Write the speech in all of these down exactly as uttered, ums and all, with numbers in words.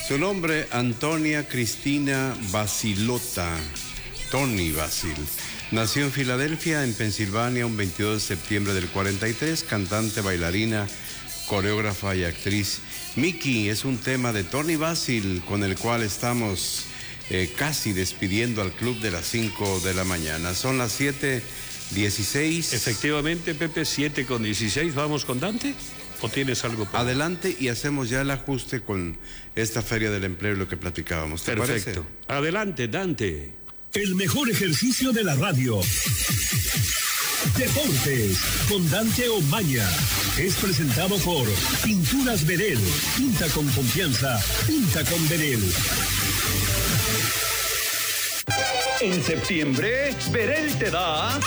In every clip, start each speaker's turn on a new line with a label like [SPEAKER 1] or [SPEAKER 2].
[SPEAKER 1] Su nombre, Antonia Cristina Basilota, Tony Basil. Nació en Filadelfia, en Pensilvania, un veintidós de septiembre del cuarenta y tres, cantante, bailarina, coreógrafa y actriz. Mickey es un tema de Tony Basil con el cual estamos eh, casi despidiendo al club de las cinco de la mañana. Son las siete dieciséis.
[SPEAKER 2] Efectivamente, Pepe, siete con dieciséis. ¿Vamos con Dante? ¿O tienes algo para...?
[SPEAKER 1] Adelante y hacemos ya el ajuste con esta Feria del Empleo y lo que platicábamos. ¿Te
[SPEAKER 2] Perfecto.
[SPEAKER 1] parece?
[SPEAKER 2] Adelante, Dante.
[SPEAKER 3] El mejor ejercicio de la radio. Deportes con Dante Omaña. Es presentado por Pinturas Verel. Pinta con confianza. Pinta con Verel.
[SPEAKER 4] En septiembre, Verel te da...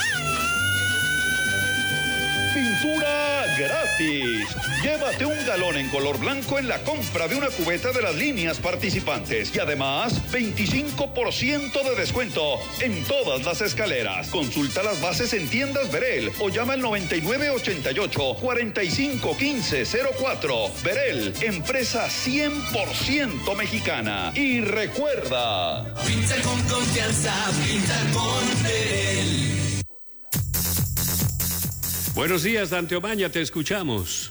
[SPEAKER 4] pintura gratis. Llévate un galón en color blanco en la compra de una cubeta de las líneas participantes. Y además, veinticinco por ciento de descuento en todas las escaleras. Consulta las bases en tiendas Verel o llama al noventa y nueve ochenta y ocho cuarenta y cinco quince cero cuatro. Verel, empresa cien por ciento mexicana. Y recuerda...
[SPEAKER 5] pinta con confianza, pinta con Verel.
[SPEAKER 2] Buenos días, Dante Omaña, te escuchamos.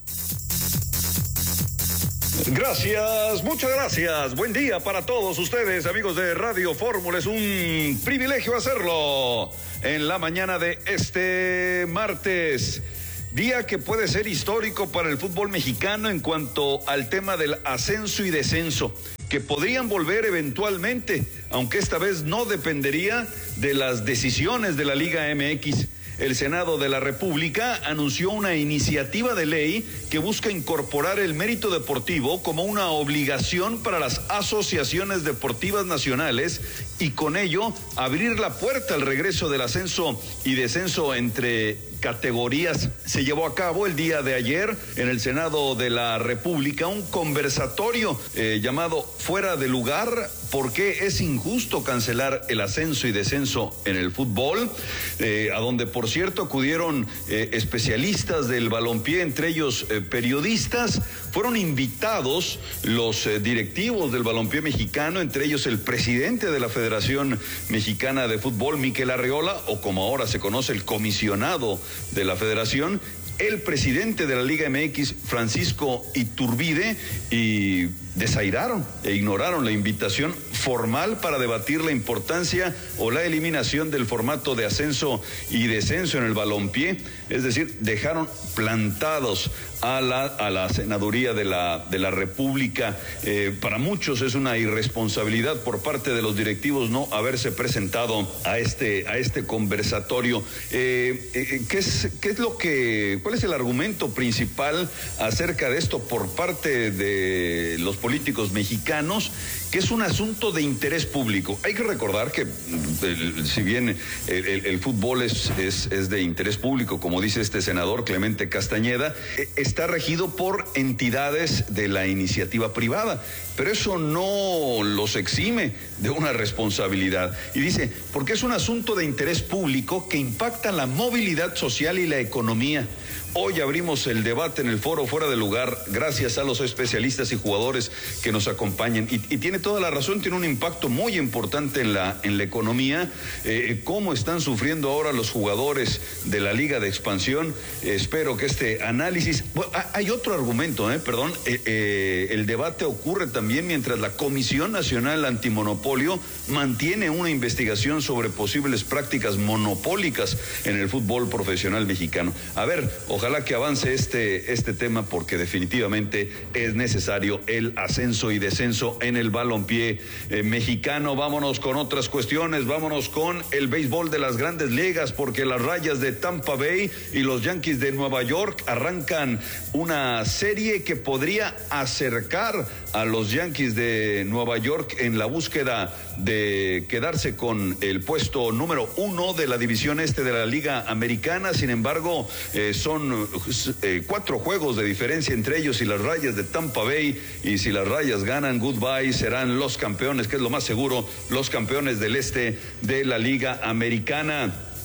[SPEAKER 4] Gracias, muchas gracias. Buen día para todos ustedes, amigos de Radio Fórmula. Es un privilegio hacerlo en la mañana de este martes. Día que puede ser histórico para el fútbol mexicano en cuanto al tema del ascenso y descenso, que podrían volver eventualmente, aunque esta vez no dependería de las decisiones de la Liga M X. El Senado de la República anunció una iniciativa de ley que busca incorporar el mérito deportivo como una obligación para las asociaciones deportivas nacionales y con ello abrir la puerta al regreso del ascenso y descenso entre categorías. Se llevó a cabo el día de ayer en el Senado de la República un conversatorio eh, llamado Fuera de Lugar, ¿por qué es injusto cancelar el ascenso y descenso en el fútbol? Eh, a donde, por cierto, acudieron eh, especialistas del balompié, entre ellos eh, periodistas. Fueron invitados los eh, directivos del balompié mexicano, entre ellos el presidente de la Federación Mexicana de Fútbol, Miquel Arreola, o como ahora se conoce, el comisionado de la Federación, el presidente de la Liga M X, Francisco Iturbide, y desairaron e ignoraron la invitación formal para debatir la importancia o la eliminación del formato de ascenso y descenso en el balompié, es decir, dejaron plantados a la, a la senaduría de la, de la República. Eh, para muchos es una irresponsabilidad por parte de los directivos no haberse presentado a este, a este conversatorio. Eh, eh, ¿qué es, qué es lo que, cuál es el argumento principal acerca de esto por parte de los políticos mexicanos? Que es un asunto de interés público. Hay que recordar que el, si bien el, el, el fútbol es, es, es de interés público, como dice este senador Clemente Castañeda, está regido por entidades de la iniciativa privada, pero eso no los exime de una responsabilidad. Y dice, porque es un asunto de interés público que impacta la movilidad social y la economía. Hoy abrimos el debate en el foro Fuera de Lugar, gracias a los especialistas y jugadores que nos acompañan. Y, y tiene toda la razón, tiene un impacto muy importante en la, en la economía. Eh, cómo están sufriendo ahora los jugadores de la Liga de Expansión. Eh, espero que este análisis... Bueno, hay otro argumento, eh, perdón. Eh, eh, el debate ocurre también mientras la Comisión Nacional Antimonopolio mantiene una investigación sobre posibles prácticas monopólicas en el fútbol profesional mexicano. A ver, ojalá que avance este, este tema, porque definitivamente es necesario el ascenso y descenso en el balompié eh, mexicano. Vámonos con otras cuestiones, vámonos con el béisbol de las Grandes Ligas, porque las Rayas de Tampa Bay y los Yankees de Nueva York arrancan una serie que podría acercar a los Yankees de Nueva York en la búsqueda de quedarse con el puesto número uno de la división este de la Liga Americana. Sin embargo, eh, son eh, cuatro juegos de diferencia entre ellos y las Rayas de Tampa Bay, y si las Rayas ganan, goodbye, serán los campeones, que es lo más seguro, los campeones del este de la Liga Americana.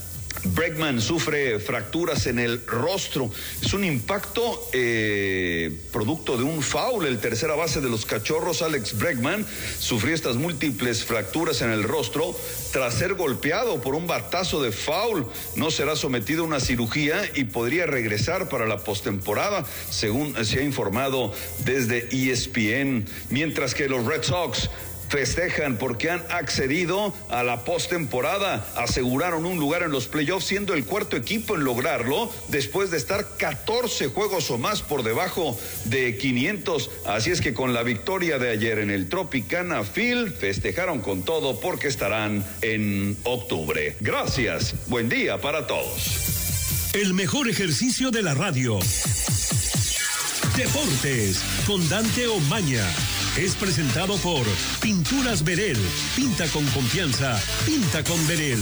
[SPEAKER 4] Bregman sufre fracturas en el rostro. Es un impacto eh, producto de un foul. El tercera base de los Cachorros, Alex Bregman, sufrió estas múltiples fracturas en el rostro tras ser golpeado por un batazo de foul. No será sometido a una cirugía y podría regresar para la postemporada, según se ha informado desde E S P N. Mientras que los Red Sox festejan porque han accedido a la postemporada, aseguraron un lugar en los playoffs, siendo el cuarto equipo en lograrlo después de estar catorce juegos o más por debajo de quinientos. Así es que con la victoria de ayer en el Tropicana Field festejaron con todo porque estarán en octubre. Gracias, buen día para todos.
[SPEAKER 3] El mejor ejercicio de la radio. Deportes con Dante Omaña. Es presentado por Pinturas Verel. Pinta con confianza. Pinta con Verel.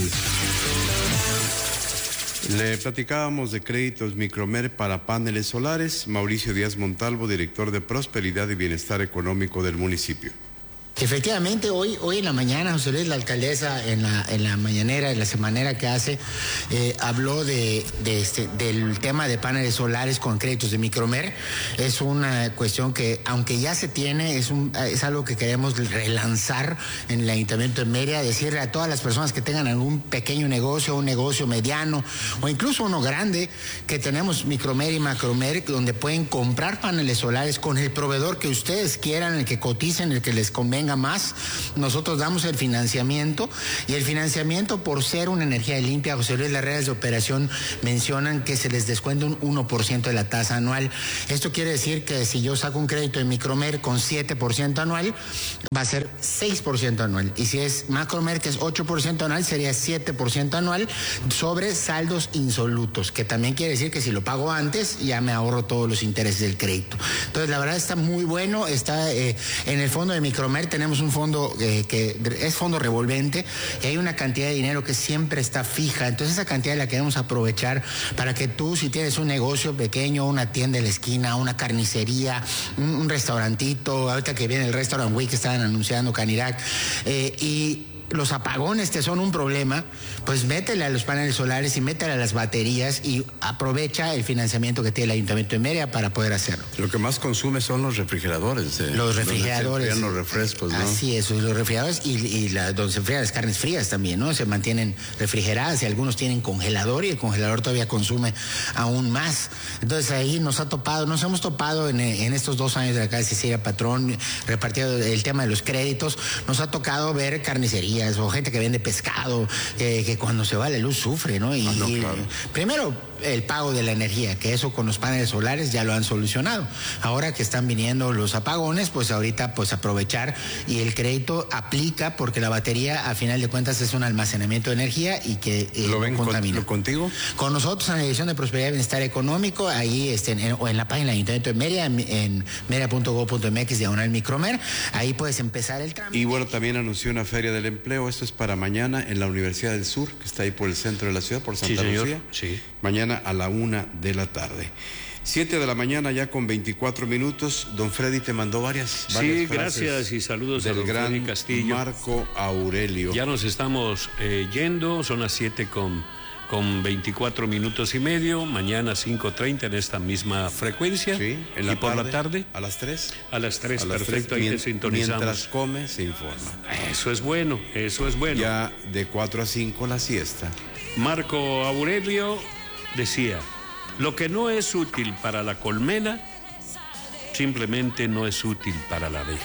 [SPEAKER 1] Le platicábamos de créditos Micromer para paneles solares. Mauricio Díaz Montalvo, director de Prosperidad y Bienestar Económico del municipio.
[SPEAKER 6] Efectivamente, hoy, hoy en la mañana, José Luis, la alcaldesa, en la, en la mañanera, en la semanera que hace, eh, habló de, de este, del tema de paneles solares con créditos de Micromer. Es una cuestión que, aunque ya se tiene, es, un, es algo que queremos relanzar en el Ayuntamiento de Mérida, decirle a todas las personas que tengan algún pequeño negocio, un negocio mediano o incluso uno grande, que tenemos Micromer y Macromer, donde pueden comprar paneles solares con el proveedor que ustedes quieran, el que coticen, el que les convenga más. Nosotros damos el financiamiento, y el financiamiento, por ser una energía limpia, José Luis, las reglas de operación mencionan que se les descuenta un uno por ciento de la tasa anual. Esto quiere decir que si yo saco un crédito de Micromer con siete por ciento anual, va a ser seis por ciento anual, y si es Macromer, que es ocho por ciento anual, sería siete por ciento anual sobre saldos insolutos, que también quiere decir que si lo pago antes ya me ahorro todos los intereses del crédito. Entonces la verdad está muy bueno. Está eh, en el fondo de Micromer tenemos un fondo eh, que es fondo revolvente, y hay una cantidad de dinero que siempre está fija. Entonces esa cantidad la queremos aprovechar para que tú, si tienes un negocio pequeño, una tienda en la esquina, una carnicería, un, un restaurantito, ahorita que viene el Restaurant Week que estaban anunciando Canirac, eh, y los apagones te son un problema, pues métele a los paneles solares y métele a las baterías y aprovecha el financiamiento que tiene el Ayuntamiento de Mérida para poder hacerlo.
[SPEAKER 1] Lo que más consume son los refrigeradores. Eh,
[SPEAKER 6] los refrigeradores.
[SPEAKER 1] Los refrescos, ¿no?
[SPEAKER 6] Así es, los refrigeradores y, y la, donde se enfrían las carnes frías también, ¿no? Se mantienen refrigeradas, y algunos tienen congelador, y el congelador todavía consume aún más. Entonces ahí nos ha topado, nos hemos topado en, en estos dos años de la calle Cecilia Patrón, repartido el tema de los créditos, nos ha tocado ver carnicería o gente que vende pescado, eh, que cuando se va la luz sufre, ¿no? Y, ah, no, claro. y primero el pago de la energía, que eso con los paneles solares ya lo han solucionado. Ahora que están viniendo los apagones, pues ahorita pues aprovechar, y el crédito aplica porque la batería a final de cuentas es un almacenamiento de energía y que eh,
[SPEAKER 1] ¿Lo ven
[SPEAKER 6] no contamina.
[SPEAKER 1] Con, contigo?
[SPEAKER 6] Con nosotros en la Dirección de Prosperidad y Bienestar Económico, ahí este, en, o en la página del Ayuntamiento de Mérida, en, en mérida punto gob punto m x diagonal Micromer, ahí puedes empezar el trámite.
[SPEAKER 1] Y bueno, también anunció una feria del empleo. Esto es para mañana en la Universidad del Sur, que está ahí por el centro de la ciudad, por Santa
[SPEAKER 2] sí,
[SPEAKER 1] Lucía.
[SPEAKER 2] Sí.
[SPEAKER 1] Mañana a la una de la tarde. Siete de la mañana ya con veinticuatro minutos. Don Freddy te mandó varias, varias
[SPEAKER 2] Sí,
[SPEAKER 1] frases
[SPEAKER 2] gracias y saludos
[SPEAKER 1] del
[SPEAKER 2] a don
[SPEAKER 1] gran
[SPEAKER 2] Freddy Castillo.
[SPEAKER 1] Marco Aurelio.
[SPEAKER 2] Ya nos estamos eh, yendo, son las siete con, con veinticuatro minutos y medio. Mañana cinco treinta en esta misma frecuencia.
[SPEAKER 1] Sí, en la
[SPEAKER 2] y por
[SPEAKER 1] tarde,
[SPEAKER 2] la tarde.
[SPEAKER 1] ¿A las tres?
[SPEAKER 2] A las tres,
[SPEAKER 1] a las
[SPEAKER 2] perfecto,
[SPEAKER 1] tres,
[SPEAKER 2] ahí te sintonizamos.
[SPEAKER 1] Mientras come, se informa.
[SPEAKER 2] Eso es bueno, eso es bueno.
[SPEAKER 1] Ya de cuatro a cinco la siesta.
[SPEAKER 2] Marco Aurelio decía: lo que no es útil para la colmena, simplemente no es útil para la abeja.